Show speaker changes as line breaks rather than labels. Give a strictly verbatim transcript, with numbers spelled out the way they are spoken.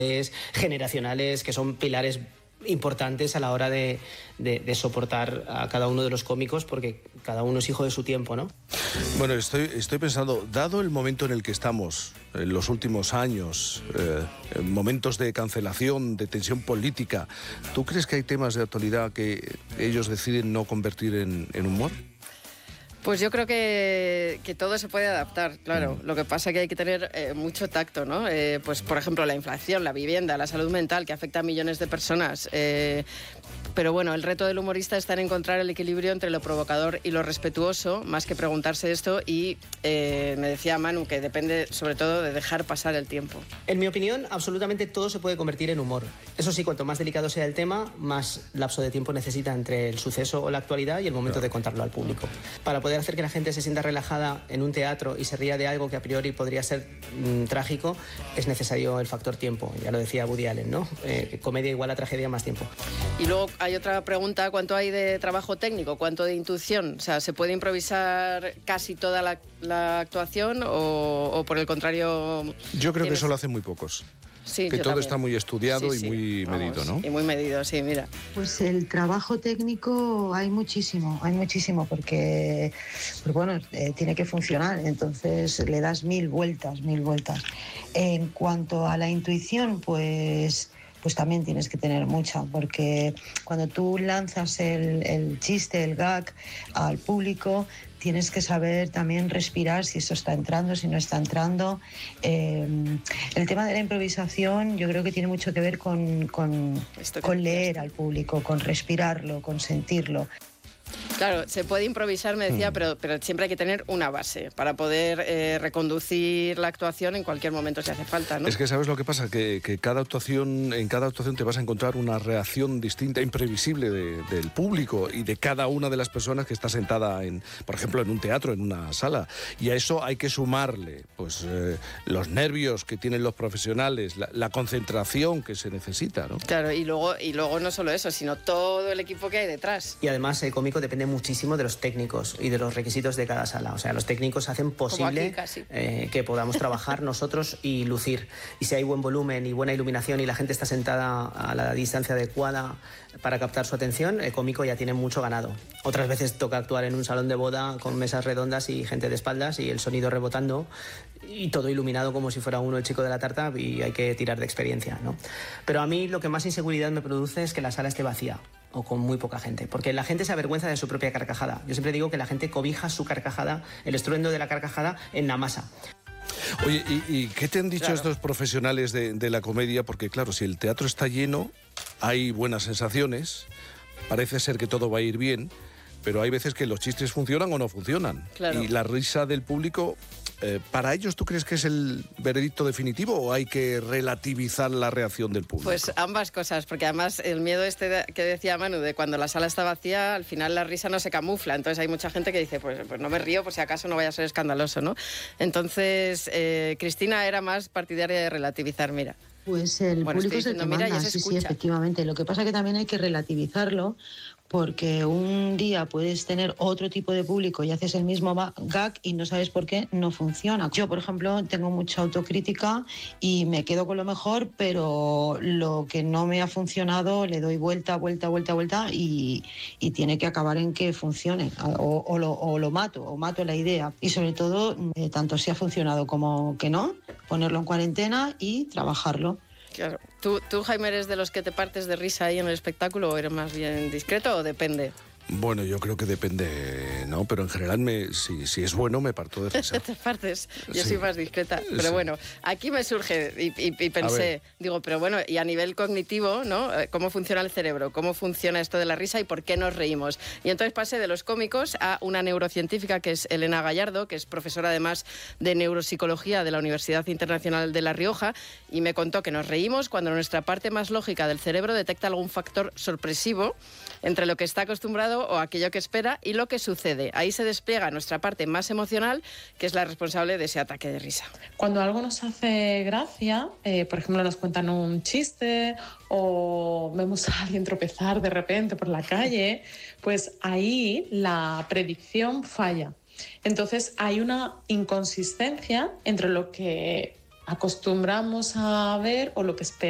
generacionales que son pilares importantes a la hora de, de, de soportar a cada uno de los cómicos, porque cada uno es hijo de su tiempo, ¿no?
Bueno, estoy, estoy pensando, dado el momento en el que estamos, en los últimos años, eh, momentos de cancelación, de tensión política, ¿tú crees que hay temas de actualidad que ellos deciden no convertir en, en humor?
Pues yo creo que, que todo se puede adaptar, claro. Lo que pasa es que hay que tener eh, mucho tacto, ¿no? Eh, pues, por ejemplo, la inflación, la vivienda, la salud mental, que afecta a millones de personas. Eh, pero bueno, el reto del humorista está en encontrar el equilibrio entre lo provocador y lo respetuoso, más que preguntarse esto. Y eh, me decía Manu que depende sobre todo de dejar pasar el tiempo.
En mi opinión, absolutamente todo se puede convertir en humor. Eso sí, cuanto más delicado sea el tema, más lapso de tiempo necesita entre el suceso o la actualidad y el momento claro. de contarlo al público. Para poder hacer que la gente se sienta relajada en un teatro y se ría de algo que a priori podría ser mmm, trágico, es necesario el factor tiempo. Ya lo decía Woody Allen, ¿no? Eh, comedia igual a tragedia más tiempo.
Y luego hay otra pregunta, ¿cuánto hay de trabajo técnico? ¿Cuánto de intuición? O sea, ¿se puede improvisar casi toda la, la actuación o, o por el contrario?
Yo creo
tienes...
que eso lo hacen muy pocos.
Sí,
que todo
también.
Está muy estudiado
sí, sí.
y muy
Vamos,
medido, ¿no?
Y muy medido, sí, mira.
Pues el trabajo técnico hay muchísimo, hay muchísimo, porque pues bueno, eh, tiene que funcionar, entonces le das mil vueltas, mil vueltas. En cuanto a la intuición, pues... pues también tienes que tener mucha, porque cuando tú lanzas el, el chiste, el gag al público, tienes que saber también respirar si eso está entrando, si no está entrando. Eh, el tema de la improvisación yo creo que tiene mucho que ver con, con, con leer al público, con respirarlo, con sentirlo.
Claro, se puede improvisar, me decía, mm. pero, pero siempre hay que tener una base para poder eh, reconducir la actuación en cualquier momento si hace falta, ¿no?
Es que ¿sabes lo que pasa? Que, que cada actuación, en cada actuación te vas a encontrar una reacción distinta, imprevisible de, del público y de cada una de las personas que está sentada, en, por ejemplo, en un teatro, en una sala. Y a eso hay que sumarle pues, eh, los nervios que tienen los profesionales, la, la concentración que se necesita, ¿no?
Claro, y luego, y luego no solo eso, sino todo el equipo que hay detrás.
Y además el cómico depende muchísimo de los técnicos y de los requisitos de cada sala. O sea, los técnicos hacen posible eh, que podamos trabajar nosotros y lucir. Y si hay buen volumen y buena iluminación y la gente está sentada a la distancia adecuada para captar su atención, el cómico ya tiene mucho ganado. Otras veces toca actuar en un salón de boda con mesas redondas y gente de espaldas y el sonido rebotando y todo iluminado como si fuera uno el chico de la tarta y hay que tirar de experiencia, ¿no? Pero a mí lo que más inseguridad me produce es que la sala esté vacía o con muy poca gente, porque la gente se avergüenza de su propia carcajada. Yo siempre digo que la gente cobija su carcajada, el estruendo de la carcajada, en la masa.
Oye, ¿y, y qué te han dicho
claro.
estos profesionales de, de la comedia? Porque claro, si el teatro está lleno, hay buenas sensaciones, parece ser que todo va a ir bien, pero hay veces que los chistes funcionan o no funcionan.
Claro.
Y la risa del público... Eh, ¿Para ellos tú crees que es el veredicto definitivo o hay que relativizar la reacción del público?
Pues ambas cosas, porque además el miedo este de, que decía Manu, de cuando la sala está vacía, al final la risa no se camufla, entonces hay mucha gente que dice, pues, pues no me río por si acaso no vaya a ser escandaloso, ¿no? Entonces, eh, Cristina era más partidaria de relativizar, mira.
Pues el
bueno,
público es el que
mira,
manda, sí, sí, efectivamente. Lo que pasa es que también hay que relativizarlo, porque un día puedes tener otro tipo de público y haces el mismo gag y no sabes por qué no funciona. Yo, por ejemplo, tengo mucha autocrítica y me quedo con lo mejor, pero lo que no me ha funcionado le doy vuelta, vuelta, vuelta, vuelta y, y tiene que acabar en que funcione. O, o, lo, o lo mato, o mato la idea. Y sobre todo, eh, tanto si ha funcionado como que no, ponerlo en cuarentena y trabajarlo.
Claro. ¿Tú, ¿Tú, Jaime, eres de los que te partes de risa ahí en el espectáculo o eres más bien discreto o depende?
Bueno, yo creo que depende, ¿no? Pero en general, me, si, si es bueno, me parto de risa.
Te partes, yo
sí.
soy más discreta. Pero sí. bueno, aquí me surge y, y, y pensé, digo, pero bueno, y a nivel cognitivo, ¿no? ¿Cómo funciona el cerebro? ¿Cómo funciona esto de la risa y por qué nos reímos? Y entonces pasé de los cómicos a una neurocientífica que es Elena Gallardo, que es profesora además de neuropsicología de la Universidad Internacional de La Rioja, y me contó que nos reímos cuando nuestra parte más lógica del cerebro detecta algún factor sorpresivo entre lo que está acostumbrado o aquello que espera y lo que sucede. Ahí se despliega nuestra parte más emocional, que es la responsable de ese ataque de risa.
Cuando algo nos hace gracia, eh, por ejemplo, nos cuentan un chiste o vemos a alguien tropezar de repente por la calle, pues ahí la predicción falla. Entonces hay una inconsistencia entre lo que acostumbramos a ver o lo que esperamos.